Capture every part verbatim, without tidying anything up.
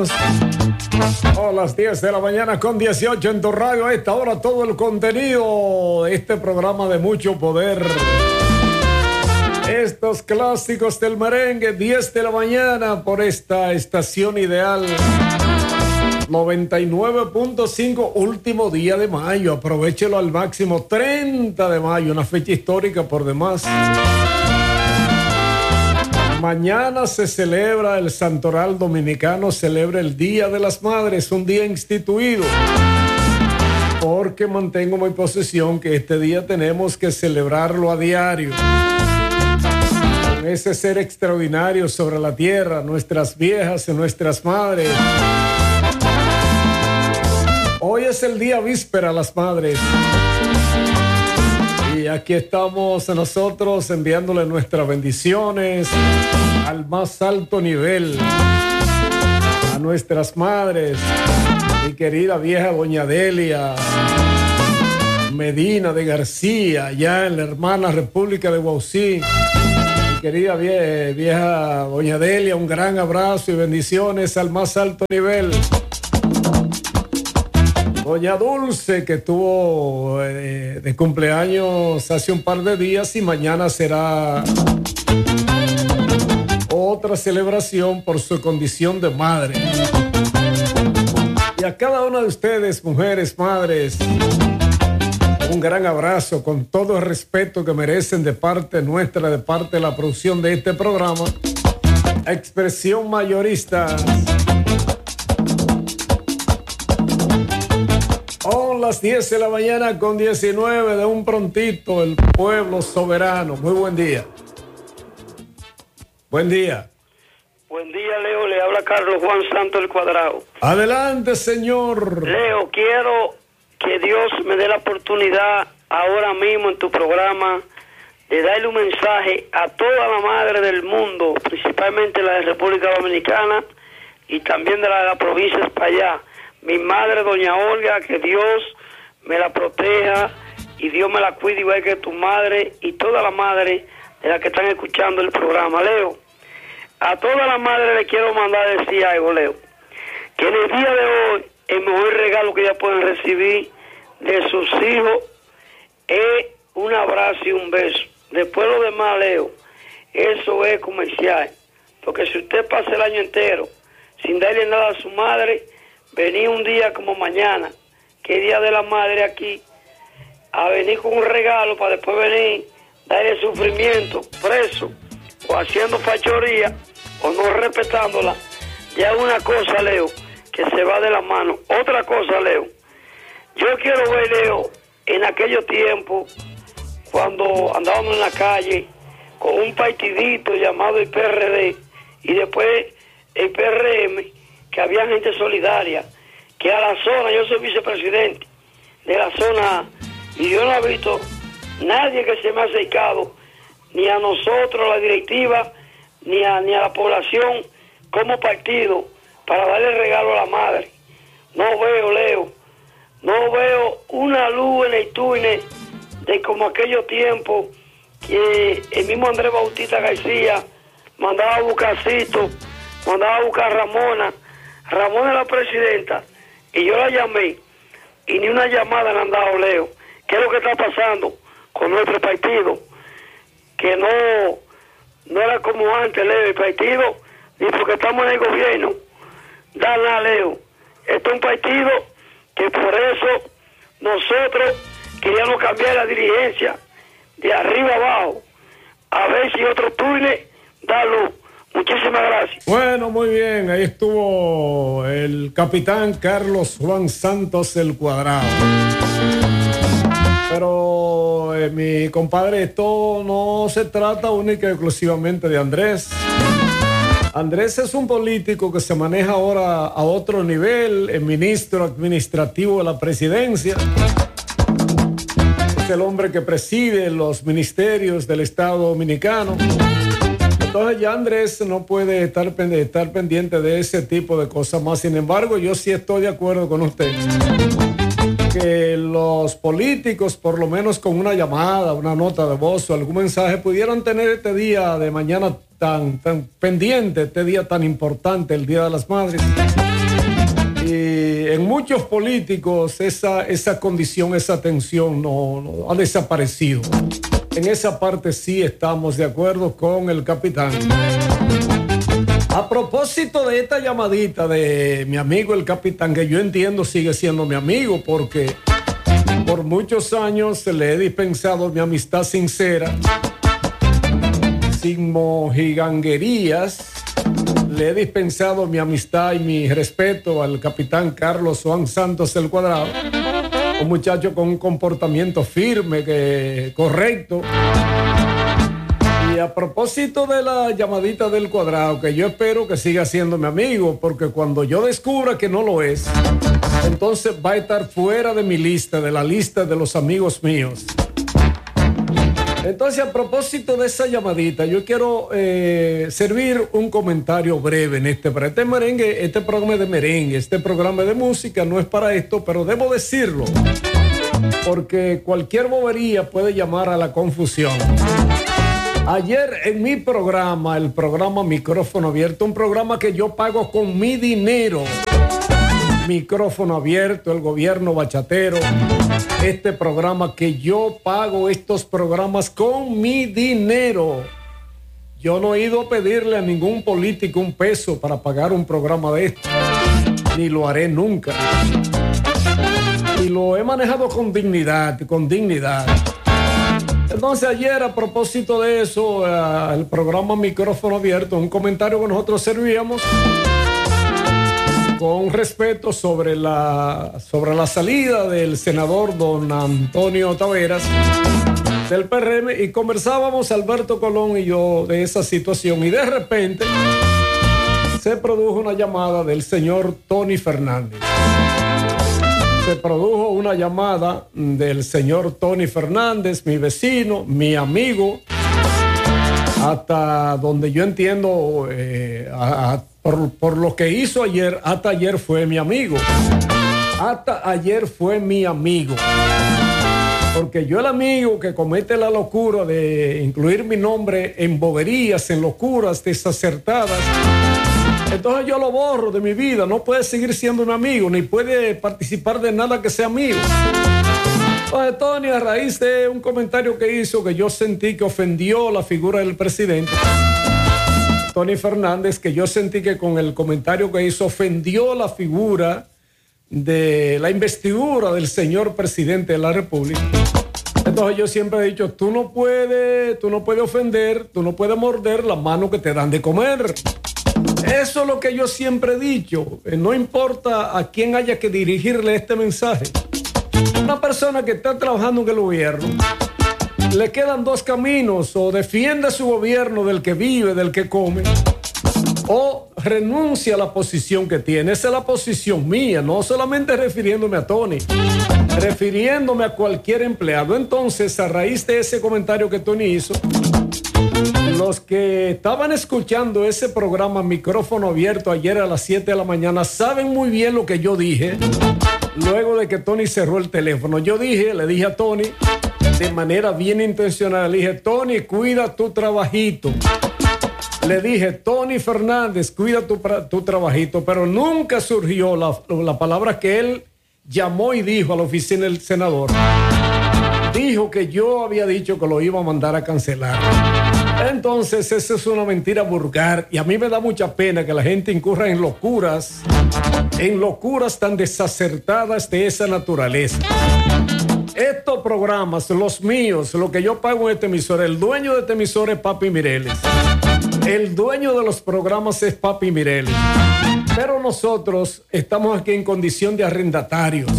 años. A las diez de la mañana con dieciocho en tu radio. A esta hora todo el contenido de este programa de mucho poder. Estos clásicos del merengue, diez de la mañana por esta estación ideal. noventa y nueve punto cinco, último día de mayo. Aprovechelo al máximo. treinta de mayo, una fecha histórica por demás. Mañana se celebra el Santoral Dominicano, celebra el Día de las Madres, un día instituido. Porque mantengo mi posición que este día tenemos que celebrarlo a diario. Con ese ser extraordinario sobre la tierra, nuestras viejas y nuestras madres. Hoy es el día víspera a las madres. Y aquí estamos nosotros enviándole nuestras bendiciones al más alto nivel a nuestras madres. Mi querida vieja doña Delia Medina de García, allá en la hermana República de Guaucí. Mi querida vie- vieja doña Delia, un gran abrazo y bendiciones al más alto nivel. Doña Dulce, que estuvo eh, de cumpleaños hace un par de días y mañana será otra celebración por su condición de madre. Y a cada una de ustedes, mujeres, madres, un gran abrazo con todo el respeto que merecen de parte nuestra, de parte de la producción de este programa. Expresión Mayorista. Son las diez de la mañana con diecinueve de un prontito, el pueblo soberano. Muy buen día. Buen día. Buen día, Leo. Le habla Carlos Juan Santos del Cuadrado. Adelante, señor. Leo, quiero que Dios me dé la oportunidad ahora mismo en tu programa de darle un mensaje a toda la madre del mundo, principalmente la de República Dominicana y también de la de la provincia de España. Mi madre, doña Olga, que Dios me la proteja y Dios me la cuide igual que tu madre y toda la madre de las que están escuchando el programa. Leo, a toda la madre le quiero mandar decir algo, Leo, que en el día de hoy el mejor regalo que ellas pueden recibir de sus hijos es un abrazo y un beso. Después lo demás, Leo, eso es comercial, porque si usted pasa el año entero sin darle nada a su madre, venir un día como mañana, que es Día de la Madre aquí, a venir con un regalo para después venir, darle sufrimiento, preso, o haciendo fachoría, o no respetándola, ya es una cosa, Leo, que se va de la mano. Otra cosa, Leo, yo quiero ver, Leo, en aquellos tiempos, cuando andábamos en la calle, con un partidito llamado el P R D, y después el P R M, que había gente solidaria, que a la zona, yo soy vicepresidente de la zona, y yo no he visto nadie que se me ha acercado, ni a nosotros, la directiva, ni a, ni a la población como partido, para darle regalo a la madre. No veo, Leo, no veo una luz en el túnel de como aquellos tiempos que el mismo Andrés Bautista García mandaba a buscar Cito, mandaba a buscar a Ramona. Ramona es la presidenta y yo la llamé y ni una llamada le han dado, Leo. ¿Qué es lo que está pasando con nuestro partido? Que no, no era como antes, Leo, el partido, ni porque estamos en el gobierno. Da nada, Leo. Este es un partido que por eso nosotros queríamos cambiar la dirigencia de arriba abajo, a ver si otro túnel da luz. Muchísimas gracias. Bueno, muy bien. Ahí estuvo el capitán Carlos Juan Santos del Cuadrado. Pero, eh, mi compadre, esto no se trata única y exclusivamente de Andrés. Andrés es un político que se maneja ahora a otro nivel, el ministro administrativo de la presidencia. Es el hombre que preside los ministerios del Estado Dominicano. Entonces ya Andrés no puede estar, estar pendiente de ese tipo de cosas más. Sin embargo, yo sí estoy de acuerdo con usted. que los políticos, por lo menos con una llamada, una nota de voz o algún mensaje, pudieran tener este día de mañana tan, tan pendiente, este día tan importante, el Día de las Madres. Y en muchos políticos esa, esa condición, esa tensión no, no ha desaparecido. En esa parte sí estamos de acuerdo con el capitán. A propósito de esta llamadita de mi amigo el capitán, que yo entiendo sigue siendo mi amigo porque por muchos años le he dispensado mi amistad sincera, sin mojiganguerías. Le he dispensado mi amistad y mi respeto al capitán Carlos Juan Santos El Cuadrado, un muchacho con un comportamiento firme, que, correcto. Y a propósito de la llamadita del Cuadrado, que yo espero que siga siendo mi amigo, porque cuando yo descubra que no lo es, entonces va a estar fuera de mi lista, de la lista de los amigos míos. Entonces, a propósito de esa llamadita, yo quiero eh, servir un comentario breve en este, para este merengue, este programa de merengue, este programa de música no es para esto, pero debo decirlo, porque cualquier bobería puede llamar a la confusión. Ayer en mi programa, el programa Micrófono Abierto, un programa que yo pago con mi dinero, Micrófono Abierto, el gobierno bachatero, este programa que yo pago estos programas con mi dinero. Yo no he ido a pedirle a ningún político un peso para pagar un programa de esto, ni lo haré nunca. Y lo he manejado con dignidad, con dignidad. Entonces ayer, a propósito de eso, uh, el programa Micrófono Abierto, un comentario que nosotros servíamos con respeto sobre la, sobre la salida del senador don Antonio Taveras del P R M, y conversábamos Alberto Colón y yo de esa situación, y de repente se produjo una llamada del señor Tony Fernández. Se produjo una llamada del señor Tony Fernández, mi vecino, mi amigo, hasta donde yo entiendo, eh, a, a, por, por lo que hizo ayer, hasta ayer fue mi amigo. Hasta ayer fue mi amigo. Porque yo, el amigo que comete la locura de incluir mi nombre en boberías, en locuras desacertadas, entonces yo lo borro de mi vida. No puede seguir siendo mi amigo, ni puede participar de nada que sea amigo. Entonces, Tony, a raíz de un comentario que hizo, que yo sentí que ofendió la figura del presidente, Tony Fernández, que yo sentí que con el comentario que hizo ofendió la figura de la investidura del señor presidente de la República. Entonces yo siempre he dicho, tú no puedes, tú no puedes ofender, tú no puedes morder la mano que te dan de comer. Eso es lo que yo siempre he dicho. No importa a quién haya que dirigirle este mensaje. Una persona que está trabajando en el gobierno, le quedan dos caminos: o defiende su gobierno del que vive, del que come, o renuncia a la posición que tiene. Esa es la posición mía, no solamente refiriéndome a Tony, refiriéndome a cualquier empleado. Entonces, a raíz de ese comentario que Tony hizo, los que estaban escuchando ese programa Micrófono Abierto ayer a las siete de la mañana saben muy bien lo que yo dije luego de que Tony cerró el teléfono. Yo dije, le dije a Tony de manera bien intencional, le dije, Tony, cuida tu trabajito. Le dije, Tony Fernández, cuida tu, tu trabajito, pero nunca surgió la, la palabra que él llamó y dijo a la oficina del senador. Dijo que yo había dicho que lo iba a mandar a cancelar. Entonces, esa es una mentira vulgar, y a mí me da mucha pena que la gente incurra en locuras, en locuras tan desacertadas de esa naturaleza. Estos programas, los míos, lo que yo pago en este emisor, el dueño de este emisor es Papi Mireles. El dueño de los programas es Papi Mireles. Pero nosotros estamos aquí en condición de arrendatarios.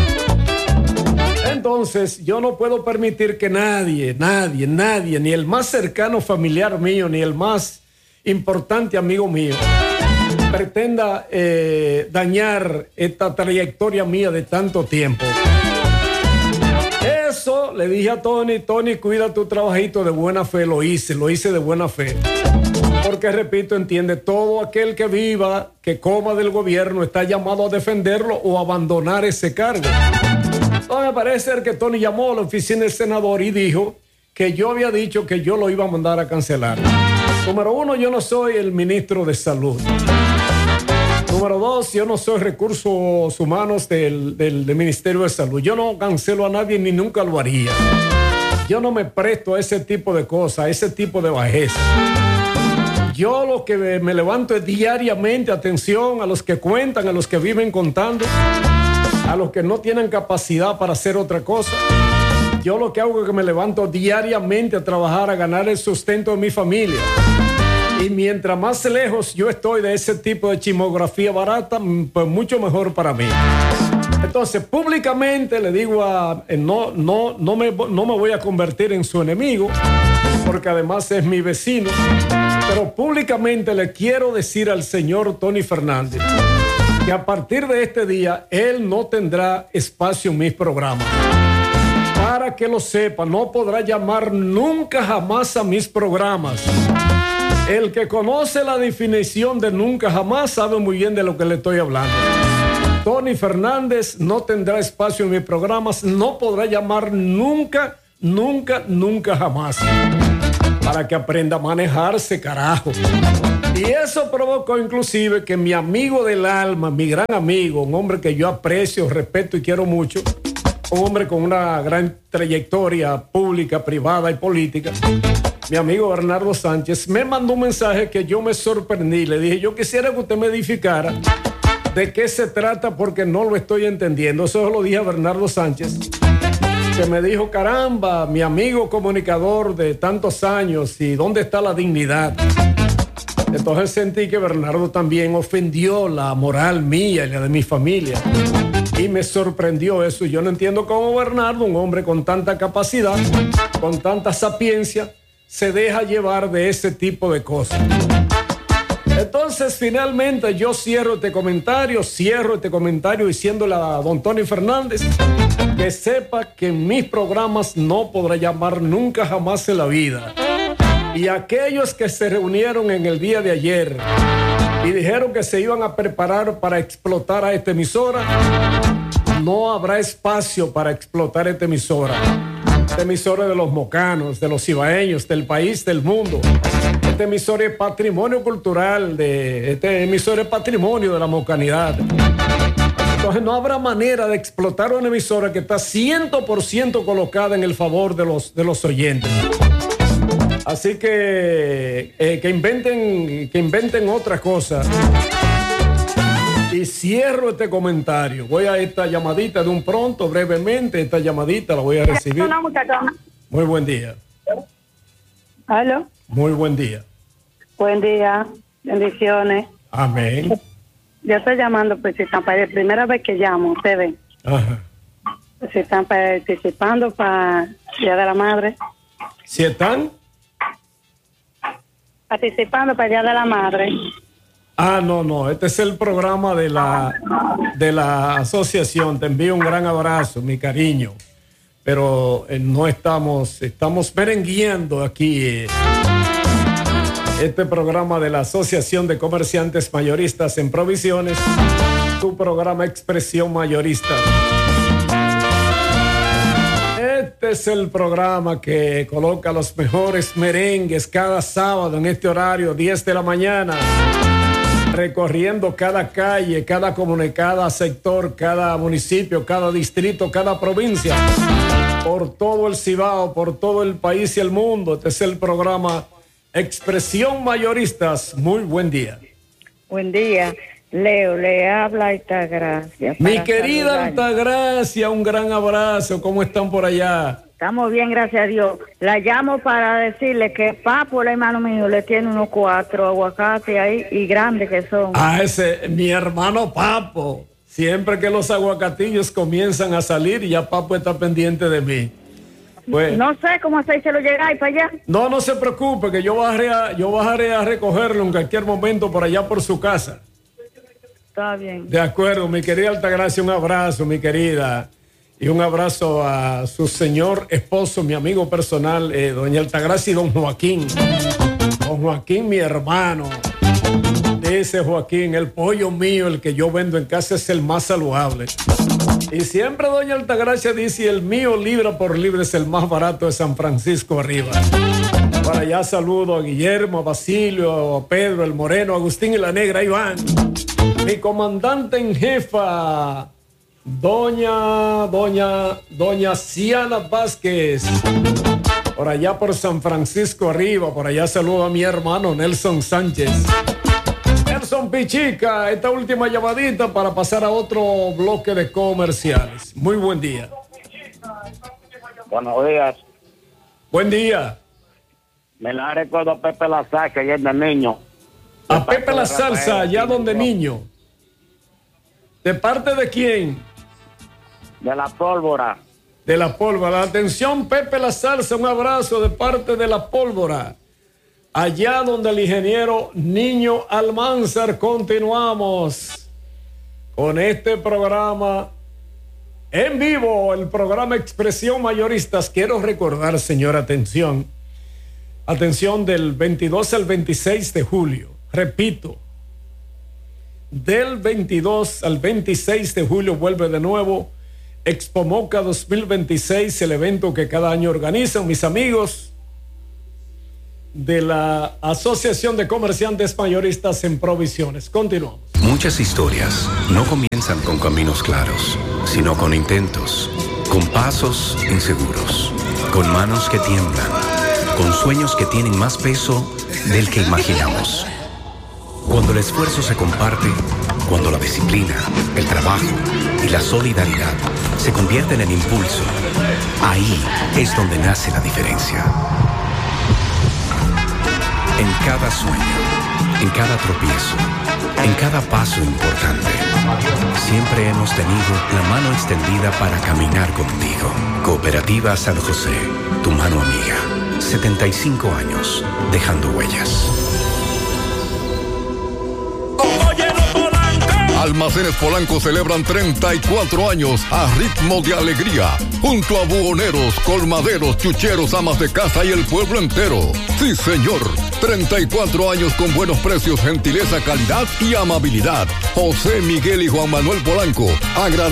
Entonces, yo no puedo permitir que nadie, nadie, nadie, ni el más cercano familiar mío, ni el más importante amigo mío, pretenda eh, dañar esta trayectoria mía de tanto tiempo. Eso le dije a Tony, Tony, cuida tu trabajito de buena fe. Lo hice, lo hice de buena fe. Porque, repito, entiende, todo aquel que viva, que coma del gobierno, está llamado a defenderlo o abandonar ese cargo. Entonces parece ser que Tony llamó a la oficina del senador y dijo que yo había dicho que yo lo iba a mandar a cancelar. Número uno, yo no soy el ministro de Salud. Número dos, yo no soy recursos humanos del, del, del Ministerio de Salud. Yo no cancelo a nadie ni nunca lo haría. Yo no me presto a ese tipo de cosas, a ese tipo de bajeza. Yo lo que me levanto es diariamente, atención a los que cuentan, a los que viven contando, a los que no tienen capacidad para hacer otra cosa. Yo lo que hago es que me levanto diariamente a trabajar, a ganar el sustento de mi familia. Y mientras más lejos yo estoy de ese tipo de chismografía barata, pues mucho mejor para mí. Entonces, públicamente le digo a... No, no, no, me, no me voy a convertir en su enemigo, porque además es mi vecino, pero públicamente le quiero decir al señor Tony Fernández que a partir de este día él no tendrá espacio en mis programas. Para que lo sepa, no podrá llamar nunca jamás a mis programas. El que conoce la definición de nunca jamás sabe muy bien de lo que le estoy hablando. Tony Fernández no tendrá espacio en mis programas, no podrá llamar nunca, nunca, nunca jamás. Para que aprenda a manejarse, carajo. Y eso provocó inclusive que mi amigo del alma, mi gran amigo, un hombre que yo aprecio, respeto y quiero mucho, un hombre con una gran trayectoria pública, privada y política, mi amigo Bernardo Sánchez, me mandó un mensaje que yo me sorprendí. Le dije, yo quisiera que usted me edificara de qué se trata porque no lo estoy entendiendo. Eso lo dije a Bernardo Sánchez, que me dijo, caramba, mi amigo comunicador de tantos años, ¿y dónde está la dignidad? Entonces sentí que Bernardo también ofendió la moral mía y la de mi familia. Y me sorprendió eso. Yo no entiendo cómo Bernardo, un hombre con tanta capacidad, con tanta sapiencia, se deja llevar de ese tipo de cosas. Entonces, finalmente, yo cierro este comentario, cierro este comentario diciéndole a don Tony Fernández que sepa que en mis programas no podrá llamar nunca jamás en la vida. Y aquellos que se reunieron en el día de ayer y dijeron que se iban a preparar para explotar a esta emisora, no habrá espacio para explotar esta emisora. Esta emisora de los mocanos, de los cibaeños, del país, del mundo. Esta emisora es patrimonio cultural, de, esta emisora es patrimonio de la mocanidad. Entonces no habrá manera de explotar una emisora que está cien por ciento colocada en el favor de los, de los oyentes. Así que eh, que inventen, que inventen otra cosa. Y cierro este comentario. Voy a esta llamadita de un pronto, brevemente. Esta llamadita la voy a recibir. Muy buen día. ¿Aló? Muy buen día. Buen día. Bendiciones. Amén. Yo estoy llamando, pues si están para la primera vez que llamo, ustedes. Ajá. Si están participando para Día de la Madre. ¿Si están? Participando para Día de la Madre. Ah, no, no. Este es el programa de la, de la asociación. Te envío un gran abrazo, mi cariño. Pero eh, no estamos, estamos merengueando aquí eh, este programa de la Asociación de Comerciantes Mayoristas en Provisiones, tu programa Expresión Mayorista. Este es el programa que coloca los mejores merengues cada sábado en este horario, diez de la mañana, recorriendo cada calle, cada comunidad, cada sector, cada municipio, cada distrito, cada provincia, por todo el Cibao, por todo el país y el mundo. Este es el programa Expresión Mayoristas. Muy buen día. Buen día. Leo, le habla Altagracia. Mi querida Altagracia, un gran abrazo. ¿Cómo están por allá? Estamos bien, gracias a Dios. La llamo para decirle que Papo, el hermano mío, le tiene unos cuatro aguacates ahí y grandes que son. Ah, ese, mi hermano Papo. Siempre que los aguacatillos comienzan a salir, ya Papo está pendiente de mí. Pues, no sé cómo hacérselo llegar para allá. No, no se preocupe, que yo bajaré a, yo bajaré a recogerlo en cualquier momento por allá por su casa. Está bien. De acuerdo, mi querida Altagracia, un abrazo, mi querida. Y un abrazo a su señor esposo, mi amigo personal, eh, doña Altagracia y don Joaquín. Don Joaquín, mi hermano. De dice Joaquín, el pollo mío, el que yo vendo en casa, es el más saludable. Y siempre doña Altagracia dice, el mío libra por libra es el más barato de San Francisco arriba. Para allá saludo a Guillermo, a Basilio, a Pedro, el Moreno, a Agustín y la Negra, ahí van. Mi comandante en jefa, doña, doña, doña Ciana Vázquez. Por allá por San Francisco arriba, por allá saludo a mi hermano Nelson Sánchez. Nelson Pichica, esta última llamadita para pasar a otro bloque de comerciales. Muy buen día. Buenos días. Buen día. Me la recuerdo a Pepe La Salsa, que ayer de niño. A Pepe La Salsa, allá donde niño. ¿De parte de quién? De la Pólvora. De la Pólvora. Atención, Pepe La Salsa, un abrazo de parte de la Pólvora. Allá donde el ingeniero Niño Almanzar. Continuamos con este programa en vivo, el programa Expresión Mayoristas. Quiero recordar, señor, atención, atención, del veintidós al veintiséis de julio. Repito, del veintidós al veintiséis de julio vuelve de nuevo Expo Moca dos mil veintiséis, el evento que cada año organizan mis amigos de la Asociación de Comerciantes Mayoristas en Provisiones. Continuamos. Muchas historias no comienzan con caminos claros, sino con intentos, con pasos inseguros, con manos que tiemblan, con sueños que tienen más peso del que imaginamos. Cuando el esfuerzo se comparte, cuando la disciplina, el trabajo y la solidaridad se convierten en impulso, ahí es donde nace la diferencia. En cada sueño, en cada tropiezo, en cada paso importante, siempre hemos tenido la mano extendida para caminar contigo. Cooperativa San José, tu mano amiga. setenta y cinco años, dejando huellas. Almacenes Polanco celebran treinta y cuatro años a ritmo de alegría, junto a buhoneros, colmaderos, chucheros, amas de casa y el pueblo entero. Sí, señor, treinta y cuatro años con buenos precios, gentileza, calidad y amabilidad. José Miguel y Juan Manuel Polanco, agradecidos.